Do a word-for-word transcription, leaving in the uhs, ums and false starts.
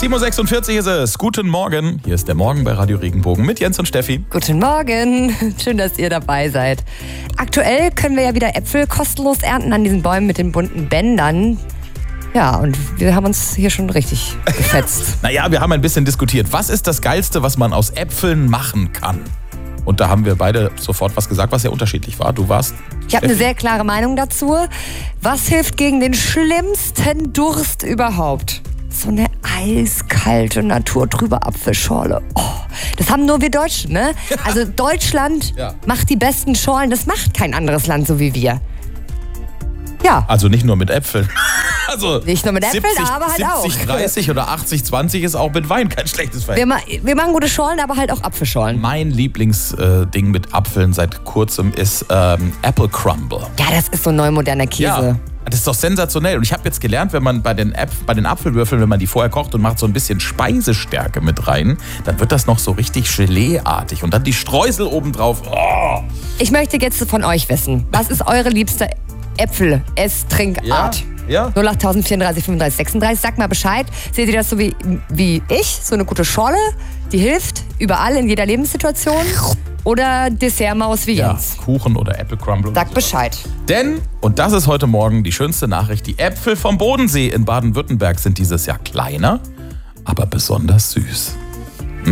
sieben Uhr sechsundvierzig ist es. Guten Morgen. Hier ist der Morgen bei Radio Regenbogen mit Jens und Steffi. Guten Morgen. Schön, dass ihr dabei seid. Aktuell können wir ja wieder Äpfel kostenlos ernten an diesen Bäumen mit den bunten Bändern. Ja, und wir haben uns hier schon richtig gefetzt. Naja, wir haben ein bisschen diskutiert. Was ist das Geilste, was man aus Äpfeln machen kann? Und da haben wir beide sofort was gesagt, was sehr unterschiedlich war. Du warst... Ich habe eine sehr klare Meinung dazu. Was hilft gegen den schlimmsten Durst überhaupt? So eine eiskalte, naturtrübe Apfelschorle. Oh, das haben nur wir Deutschen, ne? Also Deutschland Ja. macht die besten Schorlen. Das macht kein anderes Land so wie wir. Ja. Also nicht nur mit Äpfeln. Also Nicht nur mit Äpfeln, siebzig, aber halt auch. siebzig dreißig oder achtzig zwanzig ist auch mit Wein kein schlechtes Wir, Verhältnis. ma wir machen gute Schorlen, aber halt auch Apfelschorlen. Mein Lieblingsding mit Apfeln seit kurzem ist ähm, Apple Crumble. Ja, das ist so neu moderner Käse. Ja, das ist doch sensationell. Und ich habe jetzt gelernt, wenn man bei den, Äpf bei den Apfelwürfeln, wenn man die vorher kocht und macht so ein bisschen Speisestärke mit rein, dann wird das noch so richtig Gelee-artig. Und dann die Streusel obendrauf. Oh. Ich möchte jetzt von euch wissen, was ist eure liebste Äpfel-Ess-Trinkart? Ja? null acht vierunddreißig fünfunddreißig sechsunddreißig, sagt mal Bescheid. Seht ihr das so wie, wie ich? So eine gute Schorle, die hilft überall in jeder Lebenssituation? Oder Dessertmaus wie Ja, Jens? Kuchen oder Apple Crumble. Sagt Bescheid. Denn, und das ist heute Morgen die schönste Nachricht, die Äpfel vom Bodensee in Baden-Württemberg sind dieses Jahr kleiner, aber besonders süß.